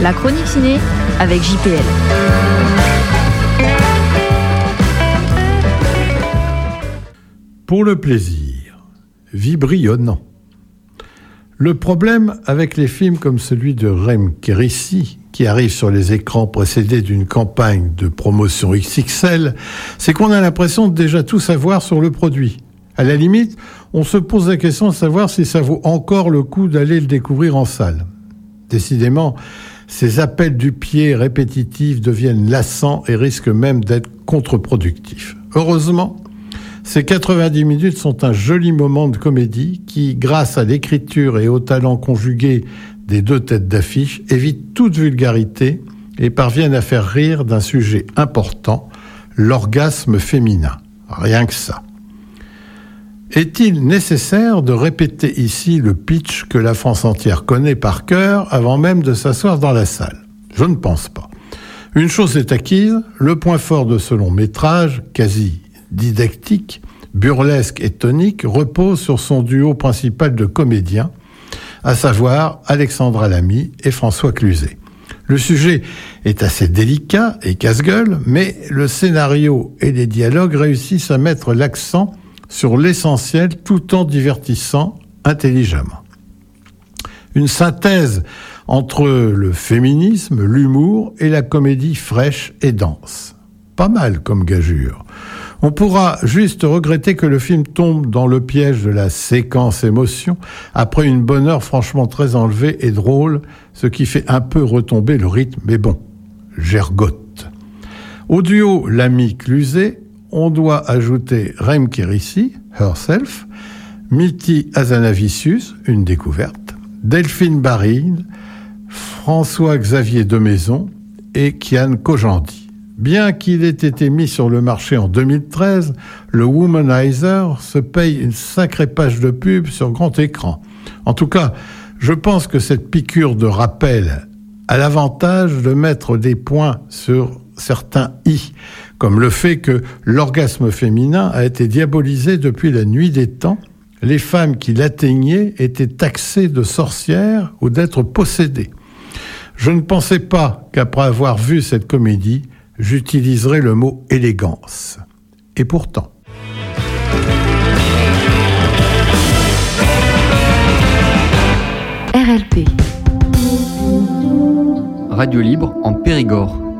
La chronique ciné avec JPL. Pour le plaisir, vibrionnant. Le problème avec les films comme celui de Rem Kérissi, qui arrive sur les écrans précédés d'une campagne de promotion XXL, c'est qu'on a l'impression de déjà tout savoir sur le produit. À la limite, on se pose la question de savoir si ça vaut encore le coup d'aller le découvrir en salle. Décidément, ces appels du pied répétitifs deviennent lassants et risquent même d'être contre-productifs. Heureusement, ces 90 minutes sont un joli moment de comédie qui, grâce à l'écriture et au talent conjugué des deux têtes d'affiche, évite toute vulgarité et parviennent à faire rire d'un sujet important, l'orgasme féminin. Rien que ça. Est-il nécessaire de répéter ici le pitch que la France entière connaît par cœur avant même de s'asseoir dans la salle ? Je ne pense pas. Une chose est acquise, le point fort de ce long métrage, quasi didactique, burlesque et tonique, repose sur son duo principal de comédiens, à savoir Alexandra Lamy et François Cluzet. Le sujet est assez délicat et casse-gueule, mais le scénario et les dialogues réussissent à mettre l'accent sur l'essentiel tout en divertissant intelligemment. Une synthèse entre le féminisme, l'humour et la comédie fraîche et dense. Pas mal comme gageure. On pourra juste regretter que le film tombe dans le piège de la séquence émotion après une bonne heure franchement très enlevée et drôle, ce qui fait un peu retomber le rythme, mais bon, gergotte. Au duo Lamy-Cluzet, on doit ajouter Rem Kérissi, Herself, Miti Hazanavicius, une découverte, Delphine Barine, François-Xavier Demaison et Kian Kojandi. Bien qu'il ait été mis sur le marché en 2013, le Womanizer se paye une sacrée page de pub sur grand écran. En tout cas, je pense que cette piqûre de rappel a l'avantage de mettre des points sur certains « i », comme le fait que l'orgasme féminin a été diabolisé depuis la nuit des temps. Les femmes qui l'atteignaient étaient taxées de sorcières ou d'être possédées. Je ne pensais pas qu'après avoir vu cette comédie, j'utiliserai le mot « élégance ». Et pourtant. RLP. Radio libre en Périgord.